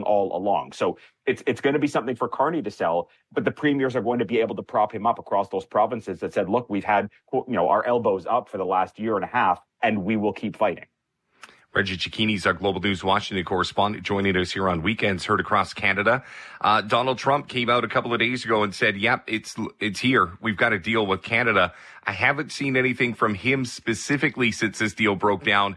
all along. So it's going to be something for Carney to sell, but the premiers are going to be able to prop him up across those provinces that said, look, we've had, our elbows up for the last year and a half, and we will keep fighting. Reggie Cecchini's our Global News Washington correspondent, joining us here on Weekends Heard Across Canada. Donald Trump came out a couple of days ago and said, yep, it's here. We've got a deal with Canada. I haven't seen anything from him specifically since this deal broke down.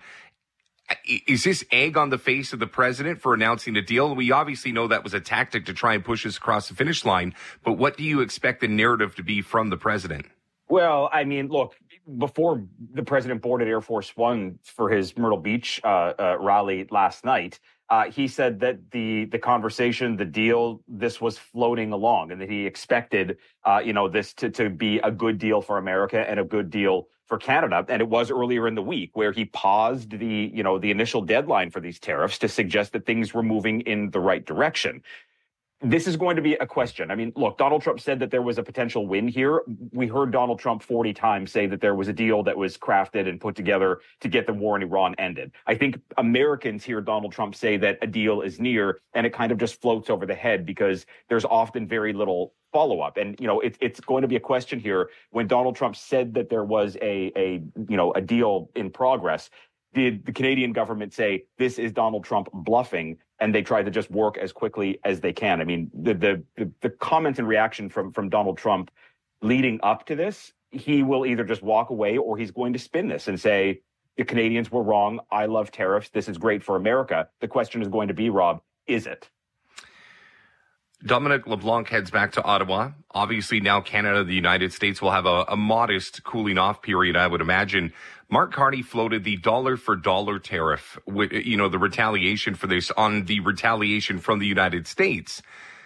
Is this egg on the face of the president for announcing a deal? We obviously know that was a tactic to try and push us across the finish line, but what do you expect the narrative to be from the president? Well, I mean, look, before the president boarded Air Force One for his Myrtle Beach rally last night, he said that the conversation, the deal, this was floating along, and that he expected, this to be a good deal for America and a good deal for Canada. And it was earlier in the week where he paused the initial deadline for these tariffs to suggest that things were moving in the right direction. This is going to be a question. I mean, look, Donald Trump said that there was a potential win here. We heard Donald Trump 40 times say that there was a deal that was crafted and put together to get the war in Iran ended. I think Americans hear Donald Trump say that a deal is near, and it kind of just floats over the head because there's often very little follow-up. And, it's going to be a question here. When Donald Trump said that there was a deal in progress, did the Canadian government say this is Donald Trump bluffing, and they try to just work as quickly as they can? I mean, the comments and reaction from Donald Trump leading up to this, he will either just walk away or he's going to spin this and say, the Canadians were wrong. I love tariffs. This is great for America. The question is going to be, Rob, is it? Dominic LeBlanc heads back to Ottawa. Obviously, now Canada, the United States, will have a modest cooling off period, I would imagine. Mark Carney floated the dollar-for-dollar tariff, the retaliation for this on the retaliation from the United States.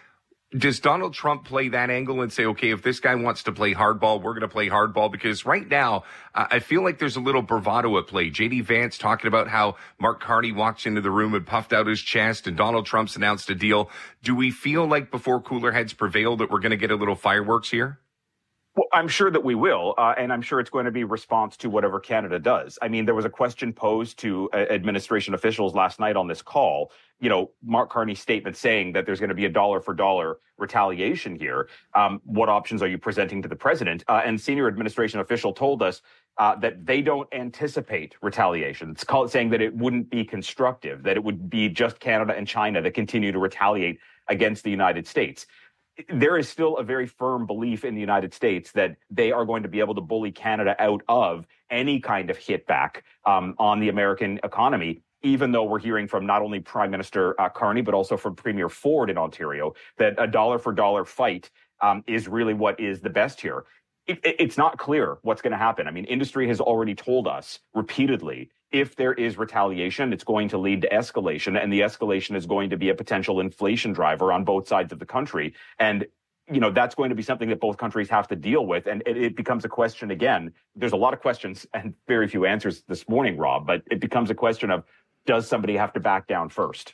Does Donald Trump play that angle and say, okay, if this guy wants to play hardball, we're going to play hardball? Because right now, I feel like there's a little bravado at play. J.D. Vance talking about how Mark Carney walked into the room and puffed out his chest, and Donald Trump's announced a deal. Do we feel like before cooler heads prevail that we're going to get a little fireworks here? Well, I'm sure that we will, and I'm sure it's going to be response to whatever Canada does. I mean, there was a question posed to administration officials last night on this call, Mark Carney's statement saying that there's going to be a dollar-for-dollar retaliation here. What options are you presenting to the president? And senior administration official told us that they don't anticipate retaliation. It's saying that it wouldn't be constructive, that it would be just Canada and China that continue to retaliate against the United States. There is still a very firm belief in the United States that they are going to be able to bully Canada out of any kind of hit back on the American economy, even though we're hearing from not only Prime Minister Carney, but also from Premier Ford in Ontario, that a dollar-for-dollar fight is really what is the best here. It's not clear what's going to happen. I mean, industry has already told us repeatedly, if there is retaliation, it's going to lead to escalation, and the escalation is going to be a potential inflation driver on both sides of the country. And, that's going to be something that both countries have to deal with. And it becomes a question again. There's a lot of questions and very few answers this morning, Rob, but it becomes a question of, does somebody have to back down first?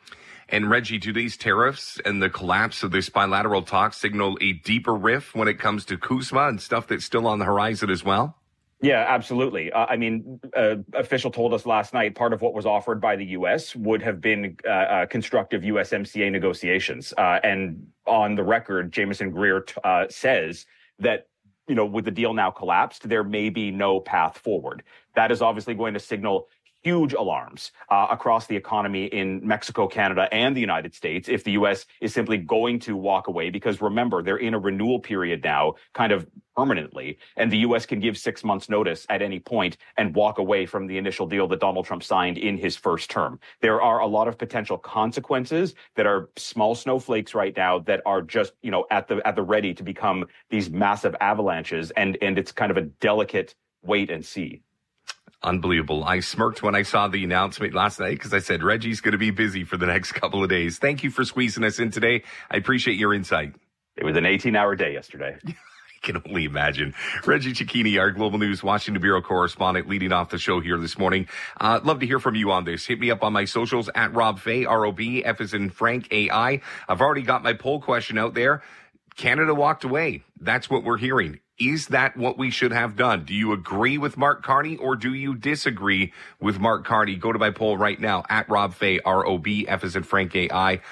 And Reggie, do these tariffs and the collapse of this bilateral talk signal a deeper rift when it comes to CUSMA and stuff that's still on the horizon as well? Yeah, absolutely. Official told us last night part of what was offered by the U.S. would have been constructive USMCA negotiations. And on the record, Jameson Greer says that, with the deal now collapsed, there may be no path forward. That is obviously going to signal huge alarms across the economy in Mexico, Canada, and the United States if the U.S. is simply going to walk away, because remember, they're in a renewal period now, kind of permanently, and the U.S. can give 6 months notice at any point and walk away from the initial deal that Donald Trump signed in his first term. There are a lot of potential consequences that are small snowflakes right now that are just, at the ready to become these massive avalanches, and it's kind of a delicate wait and see. Unbelievable. I smirked when I saw the announcement last night because I said, Reggie's going to be busy for the next couple of days. Thank you for squeezing us in today. I appreciate your insight. It was an 18-hour day yesterday. I can only imagine. Reggie Cecchini, our Global News Washington Bureau correspondent, leading off the show here this morning. Love to hear from you on this. Hit me up on my socials at Rob Fay, R-O-B, F as in Frank, A-I. I've already got my poll question out there. Canada walked away. That's what we're hearing. Is that what we should have done? Do you agree with Mark Carney or do you disagree with Mark Carney? Go to my poll right now at Rob Fay, R-O-B, F as in Frank, A-I.